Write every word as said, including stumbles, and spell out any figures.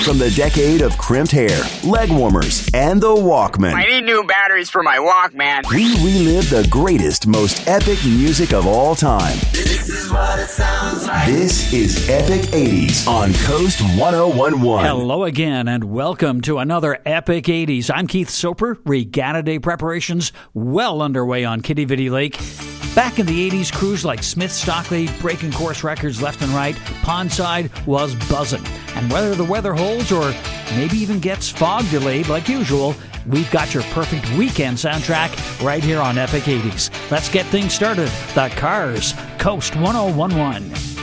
From the decade of crimped hair, leg warmers, and the Walkman. I need new batteries for my Walkman. We relive the greatest, most epic music of all time. This is what it sounds like. This is Epic eighties on Coast one oh one point one. Hello again, and welcome to another Epic eighties. I'm Keith Soper. Regatta Day preparations well underway on Kitty Vitty Lake. Back in the eighties, crews like Smith Stockley breaking course records left and right. Pondside was buzzing. And whether the weather holds or maybe even gets fog delayed like usual, we've got your perfect weekend soundtrack right here on Epic eighties. Let's get things started. The Cars, Coast one oh one point one.